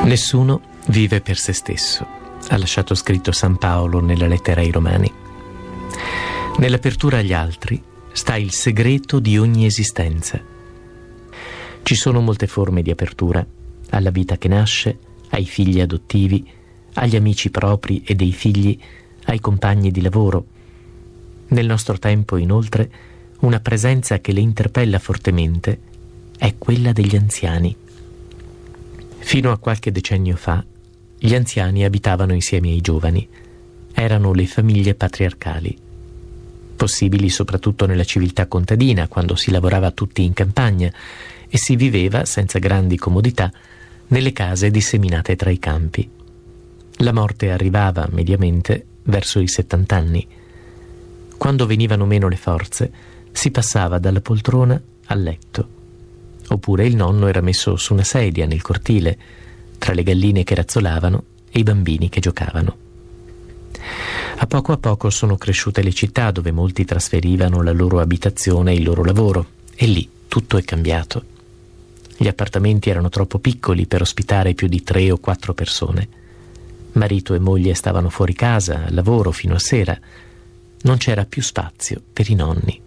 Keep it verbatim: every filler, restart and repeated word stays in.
Nessuno vive per se stesso, ha lasciato scritto San Paolo nella lettera ai Romani. Nell'apertura agli altri sta il segreto di ogni esistenza. Ci sono molte forme di apertura, alla vita che nasce, ai figli adottivi, agli amici propri e dei figli, ai compagni di lavoro. Nel nostro tempo, inoltre, una presenza che le interpella fortemente è quella degli anziani. Fino a qualche decennio fa, gli anziani abitavano insieme ai giovani. Erano le famiglie patriarcali, possibili soprattutto nella civiltà contadina, quando si lavorava tutti in campagna e si viveva, senza grandi comodità, nelle case disseminate tra i campi. La morte arrivava, mediamente, verso i settant'anni. Quando venivano meno le forze, si passava dalla poltrona al letto. Oppure il nonno era messo su una sedia nel cortile, tra le galline che razzolavano e i bambini che giocavano. A poco a poco sono cresciute le città, dove molti trasferivano la loro abitazione e il loro lavoro, e lì tutto è cambiato. Gli appartamenti erano troppo piccoli per ospitare più di tre o quattro persone. Marito e moglie stavano fuori casa, al lavoro fino a sera. Non c'era più spazio per i nonni.